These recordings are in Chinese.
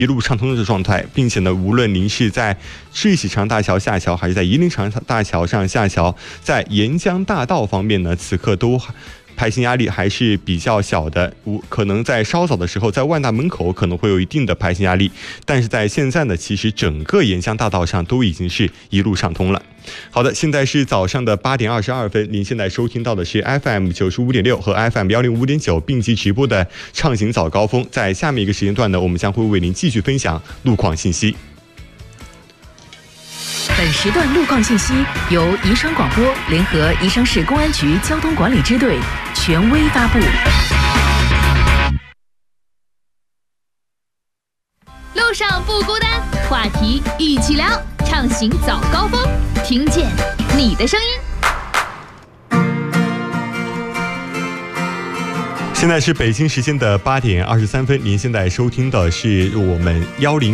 一路畅通的状态，并且呢，无论您是在世纪长大桥下桥，还是在夷陵长大桥上下桥，在沿江大道方面呢，此刻都排行压力还是比较小的，可能在稍早的时候，在万达门口可能会有一定的排行压力，但是在现在呢，其实整个沿江大道上都已经是一路畅通了。好的，现在是早上的8点22分，您现在收听到的是 FM 95.6和 FM 105.9并机直播的畅行早高峰。在下面一个时间段呢，我们将会为您继续分享路况信息。 本时段路况信息由宜昌广播联合宜昌市公安局交通管理支队权威发布。 路上不孤单，话题一起聊，畅行早高峰，听见你的声音。 现在是北京时间的8点23分，您现在收听的是我们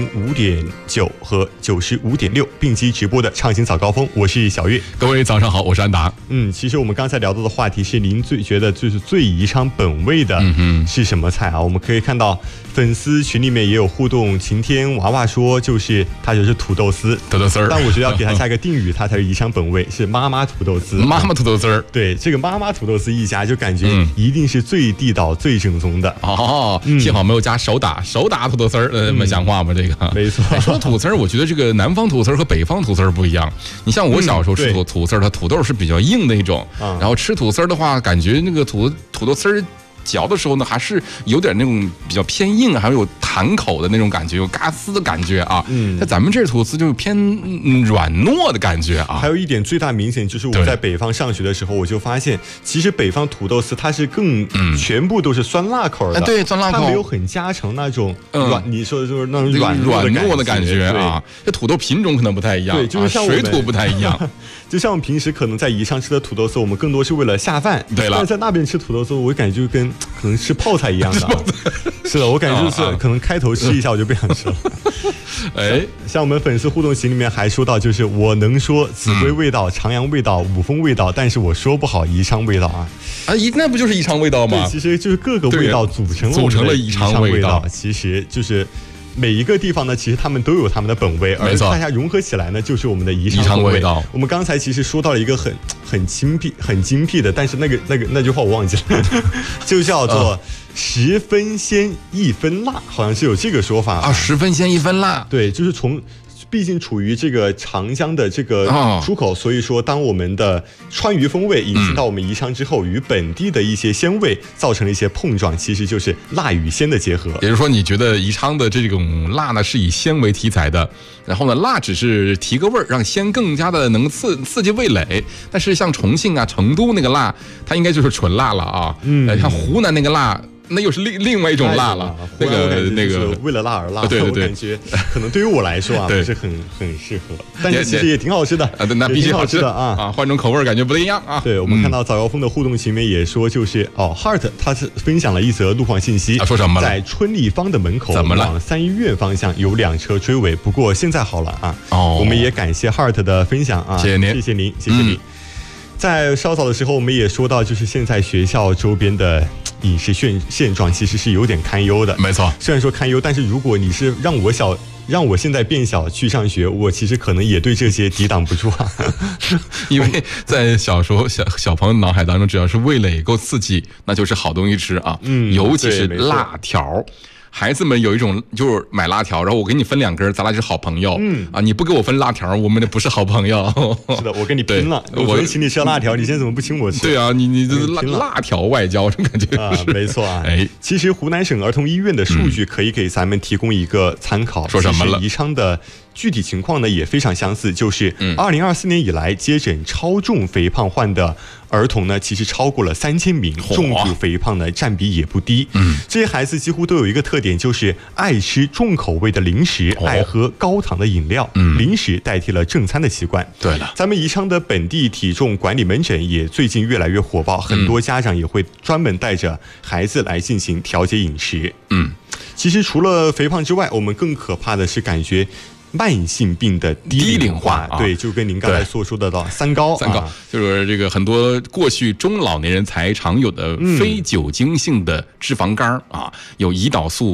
105.9和95.6并机直播的畅行早高峰，我是小月。 各位早上好，我是安达。 其实我们刚才聊到的话题是您觉得就是最宜昌本味的是什么菜啊？我们可以看到粉丝群里面也有互动，晴天娃娃说他就是土豆丝， 土豆丝儿， 但我觉得要给他下一个定语，它才是宜昌本味，是妈妈土豆丝。 妈妈土豆丝儿， 对，这个妈妈土豆丝一家就感觉一定是最地道、最正宗的哦。幸好没有加手打土豆丝儿，没像话吗？这个没错。 说土丝儿，我觉得这个南方土丝儿和北方土丝儿不一样。你像我小时候吃土丝儿，它土豆是比较硬的一种，然后吃土丝儿的话，感觉那个土豆丝儿嚼的时候呢，还是有点那种比较偏硬，还有弹口的那种感觉，有嘎丝的感觉啊。在咱们这土司就偏软糯的感觉啊。 还有一点最大明显就是我在北方上学的时候，我就发现，其实北方土豆丝它是更全部都是酸辣口的， 对，酸辣口， 它没有很加成那种软，你说的就是那种软糯的感觉啊。这土豆品种可能不太一样， 对，就是像水土不太一样。 就像我们平时可能在宜昌吃的土豆丝，我们更多是为了下饭。 对了， 但是在那边吃土豆丝，我感觉就跟可能吃泡菜一样的。是的，我感觉就是可能开头吃一下我就不想吃了。像我们粉丝互动群里面还说到，就是我能说秭归味道、长阳味道、五峰味道，但是我说不好宜昌味道啊。 那不就是宜昌味道吗？ 对，其实就是各个味道组成了宜昌味道。其实就是每一个地方呢，其实他们都有他们的本味，而大家融合起来呢，就是我们的宜昌味道。我们刚才其实说到了一个很精辟的，但是那句话我忘记了，就叫做10分鲜1分辣，好像是有这个说法啊。 10分鲜1分辣， 对，就是毕竟处于这个长江的这个出口，所以说当我们的川渝风味引进到我们宜昌之后，与本地的一些鲜味造成了一些碰撞，其实就是辣与鲜的结合。 也就是说，你觉得宜昌的这种辣呢是以鲜为题材的，然后呢辣只是提个味儿，让鲜更加的能刺激味蕾。但是像重庆啊、成都那个辣，它应该就是纯辣了啊。像湖南那个辣，那又是另外一种辣了，那个为了辣而辣， 对， 我感觉可能对于我来说啊，不是很适合，但是其实也挺好吃的啊，那必须好吃的啊， 换种口味感觉不一样啊。 对，我们看到早高峰的互动群里面也说，就是Heart 他是分享了一则路况信息， 说什么了？ 在春丽坊的门口怎么了？ 往三医院方向有2车追尾，不过现在好了啊。我们也感谢 Heart 的分享啊， 谢谢您， 谢谢您。在稍早的时候，我们也说到，就是现在学校周边的饮食现状其实是有点堪忧的。 没错， 虽然说堪忧，但是如果你是让我现在变小去上学，我其实可能也对这些抵挡不住啊。 因为在小时候小朋友脑海当中，只要是味蕾够刺激，那就是好东西吃啊。尤其是辣条。孩子们有一种就是买辣条，然后我给你分2根，咱俩是好朋友。你不给我分辣条，我们不是好朋友。 是的，我跟你拼了，我请你吃辣条，你现在怎么不请我吃？ 对啊，你这辣条外交，这感觉啊，没错啊。其实湖南省儿童医院的数据可以给咱们提供一个参考。 说什么了？ 宜昌的具体情况呢也非常相似，就是2024年以来接诊超重肥胖患的儿童呢，其实超过了3000名，重度肥胖呢占比也不低。这些孩子几乎都有一个特点，就是爱吃重口味的零食，爱喝高糖的饮料，零食代替了正餐的习惯。 对了， 咱们宜昌的本地体重管理门诊也最近越来越火爆，很多家长也会专门带着孩子来进行调节饮食。其实除了肥胖之外，我们更可怕的是感觉慢性病的低龄化，对，就跟您刚才所说的到三高， 就是这个很多过去中老年人才常有的非酒精性的脂肪肝啊，有胰岛素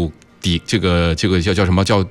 这个叫什么叫